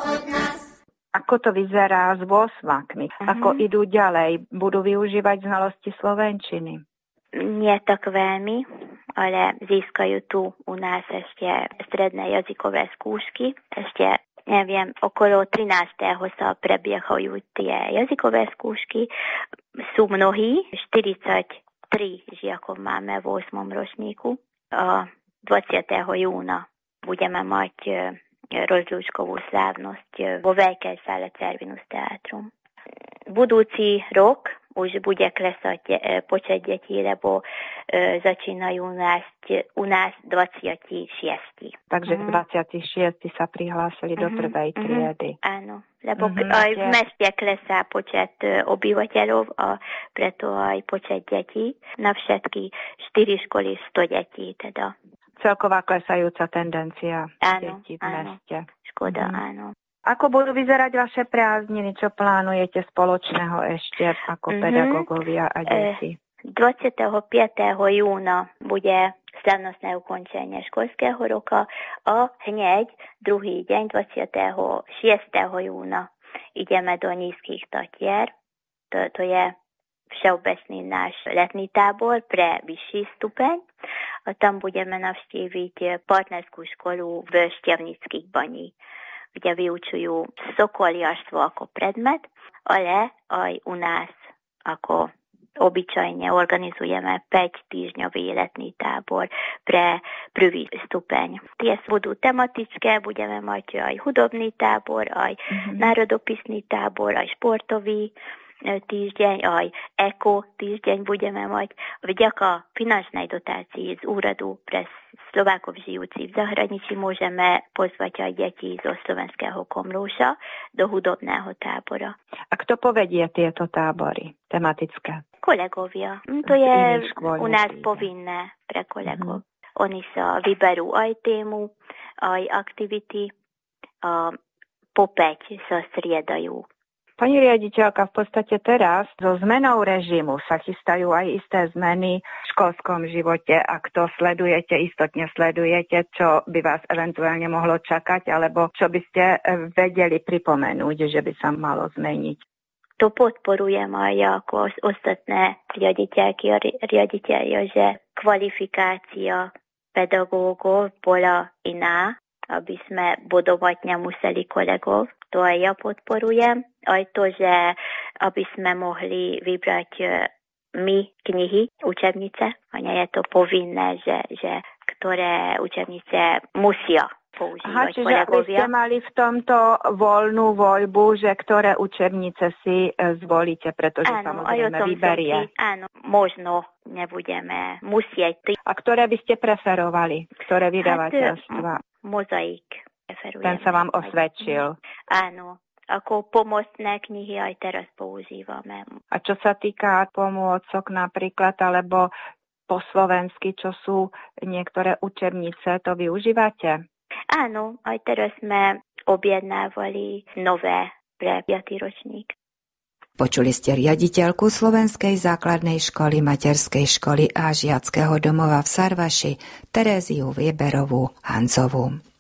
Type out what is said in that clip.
od nás. Ako to vyzerá s 8-kmi? Ako idú ďalej? Budú využívať znalosti slovenčiny? Nie tak veľmi, ale získajú tu u nás ešte stredné jazykové skúšky. Ešte, neviem, okolo 13. sa prebiehajú tie jazykové skúšky. Sú mnohí, 43 žiakov máme v 8. ročníku. 20. júna budeme mať rozlúčkovú slávnosť vo Veľkej sále Cervinus Teatrum. Budúci rok už bude klesať počet detí, lebo začínajú u nás 26. Takže 26 sa prihlásili do prvej triedy. Áno, lebo aj v meste klesá počet obyvateľov a preto aj počet detí. Na všetky 4 školy 100 detí teda. Celková klesajúca tendencia detí v meste. Škoda, áno. Ako budú vyzerať vaše prázdniny? Čo plánujete spoločného ešte ako pedagógovia a deti? 25. júna bude slavnostné ukončenie školského roka a hneď druhý deň 26. júna ideme do Nízkych Tatier. To je všeobecný náš letný tábor pre vyšší stupeň. A tam budeme navštíviť partnerskú školu v Štiavnických Baní, kde vyučujú sokoliarstvo ako predmet, ale aj u nás ako obyčajne organizujeme 5-týždňový letný tábor pre prvý stupeň. Tie budú tematické, budeme mať aj hudobný tábor, aj národopisný tábor, aj športový týždeň, aj eko týždeň budeme mať. Vďaka finančnej dotácii z úradu pre Slovákov žijúci v zahraničí môžeme pozvať aj deti zo slovenského Komlúša do hudobného tábora. A kto povedie tieto tábory tematické? Kolegovia. To je u nás povinné pre kolegov. Oni sa vyberú aj tému, aj aktivity a po 5 sa striedajú. Pani riaditeľka, v podstate teraz so zmenou režimu sa chystajú aj isté zmeny v školskom živote. Ak to sledujete, istotne sledujete, čo by vás eventuálne mohlo čakať, alebo čo by ste vedeli pripomenúť, že by sa malo zmeniť. To podporujem aj ako ostatné riaditeľky a riaditeľia, že kvalifikácia pedagógov bola iná, aby sme bodovať nemuseli kolegov. To aj ja podporujem. Aj to, že aby sme mohli vybrať my knihy, učebnice. A nie je to povinné, že ktoré učebnice musia používať čiže kolegovia. aby ste mali v tomto voľnú voľbu, že ktoré učebnice si zvolíte, pretože samozrejme vyberie. Áno, možno nebudeme musieť. A ktoré by ste preferovali? Ktoré vydavateľstva? Mozaik. Ten sa vám osvedčil. Áno, ako pomocné knihy aj teraz používame. A čo sa týka pomôcok napríklad, alebo po slovensky, čo sú niektoré učebnice, to využívate? Áno, aj teraz sme objednávali nové pre 5. ročník. Počuli ste riaditeľku Slovenskej základnej školy, materskej školy a žiackého domova v Sarvaši, Teréziu Vieberovú Hanzovú.